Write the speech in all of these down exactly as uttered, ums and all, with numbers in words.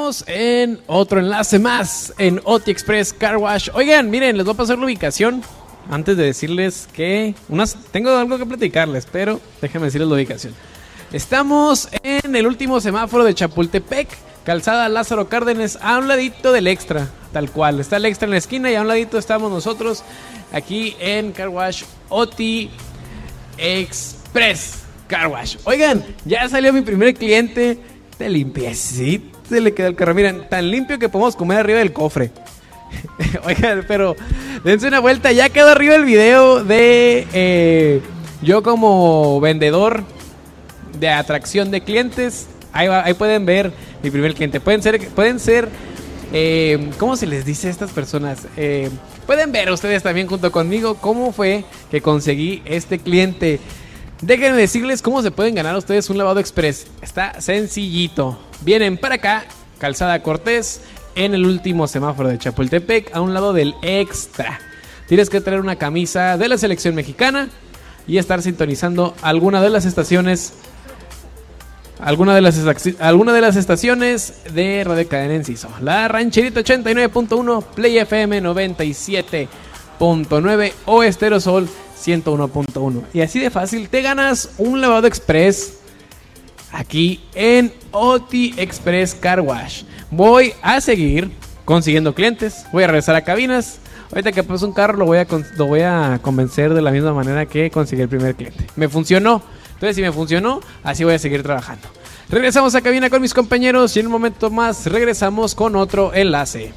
estamos en otro enlace más en O T I Express Car Wash. Oigan, miren, les voy a pasar la ubicación antes de decirles que unas tengo algo que platicarles, pero déjenme decirles la ubicación. Estamos en el último semáforo de Chapultepec, calzada Lázaro Cárdenas, a un ladito del Extra, tal cual. Está el Extra en la esquina y a un ladito estamos nosotros aquí en Car Wash O T I Express Car Wash. Oigan, ya salió mi primer cliente. De limpiecito se le quedó el carro. Miren, tan limpio que podemos comer arriba del cofre. Oigan, pero dense una vuelta. Ya quedó arriba el video de eh, yo como vendedor de atracción de clientes. Ahí, va, ahí pueden ver mi primer cliente. Pueden ser, pueden ser eh, ¿cómo se les dice a estas personas? Eh, pueden ver ustedes también junto conmigo cómo fue que conseguí este cliente. Déjenme decirles cómo se pueden ganar ustedes un lavado express. Está sencillito. Vienen para acá, Calzada Cortés, en el último semáforo de Chapultepec, a un lado del Extra. Tienes que traer una camisa de la selección mexicana y estar sintonizando alguna de las estaciones, alguna de las, alguna de las estaciones de Radio Cadena Enciso. La Rancherita ochenta y nueve punto uno, Play F M noventa y siete punto nueve o Estéreo Sol ciento uno punto uno. Y así de fácil te ganas un lavado express aquí en O T I Express Car Wash. Voy a seguir consiguiendo clientes. Voy a regresar a cabinas. Ahorita que pase un carro lo voy, a, lo voy a convencer de la misma manera que conseguí el primer cliente. Me funcionó. Entonces si me funcionó, así voy a seguir trabajando. Regresamos a cabina con mis compañeros y en un momento más regresamos con otro enlace.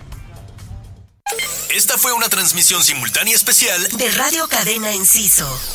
Esta fue una transmisión simultánea especial de Radio Cadena Enciso.